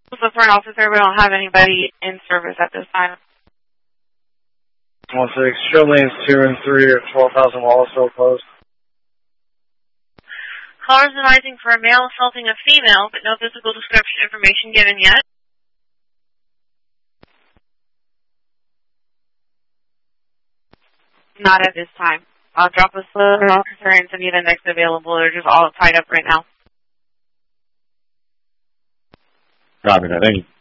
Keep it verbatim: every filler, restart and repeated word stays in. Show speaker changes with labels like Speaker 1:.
Speaker 1: So for an officer, we don't have anybody in service at this time.
Speaker 2: one six, show lanes two and three are twelve thousand Wallaceville closed.
Speaker 1: Callers advising for a male assaulting a female, but no physical description information given yet. Not at this time. I'll drop a slow officer and send you the next available. They're just all tied up right now.
Speaker 3: Copy that. Thank you.